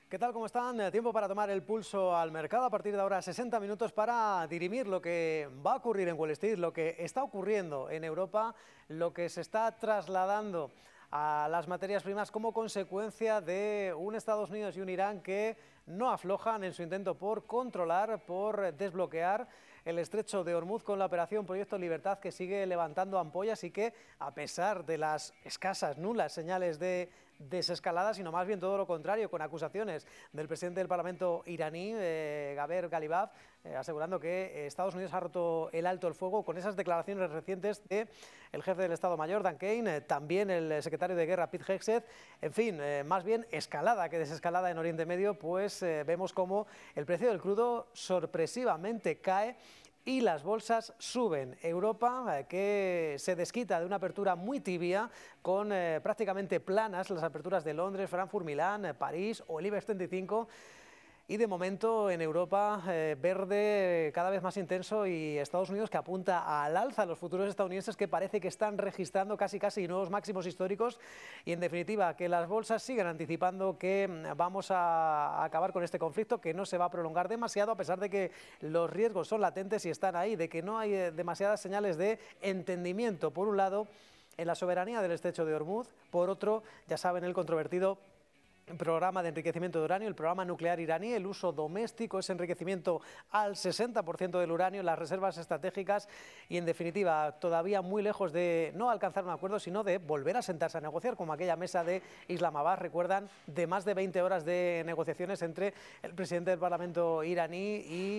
¿Qué tal? ¿Cómo están? Tiempo para tomar el pulso al mercado. A partir de ahora 60 minutos para dirimir lo que va a ocurrir en Wall Street, lo que está ocurriendo en Europa, lo que se está trasladando a las materias primas como consecuencia de un Estados Unidos y un Irán que no aflojan en su intento por controlar, por desbloquear el estrecho de Hormuz con la operación Proyecto Libertad, que sigue levantando ampollas y que, a pesar de las escasas, nulas señales de desescalada, sino más bien todo lo contrario, con acusaciones del presidente del Parlamento iraní, Gaber Galibaf, asegurando que Estados Unidos ha roto el alto el fuego, con esas declaraciones recientes del jefe del Estado Mayor, Dan Kane, también el secretario de Guerra, Pete Hegseth. En fin, más bien escalada que desescalada en Oriente Medio, pues vemos cómo el precio del crudo sorpresivamente cae y las bolsas suben. Europa, que se desquita de una apertura muy tibia, con prácticamente planas las aperturas de Londres, Frankfurt, Milán, París o el IBEX 35. Y de momento en Europa, verde cada vez más intenso, y Estados Unidos que apunta al alza. Los futuros estadounidenses que parece que están registrando casi nuevos máximos históricos, y en definitiva que las bolsas siguen anticipando que vamos a acabar con este conflicto, que no se va a prolongar demasiado, a pesar de que los riesgos son latentes y están ahí, de que no hay demasiadas señales de entendimiento, por un lado, en la soberanía del estrecho de Hormuz, por otro, ya saben, el controvertido programa de enriquecimiento de uranio, el programa nuclear iraní, el uso doméstico, ese enriquecimiento al 60% del uranio, las reservas estratégicas, y en definitiva todavía muy lejos de no alcanzar un acuerdo, sino de volver a sentarse a negociar, como aquella mesa de Islamabad, recuerdan, de más de 20 horas de negociaciones entre el presidente del Parlamento iraní y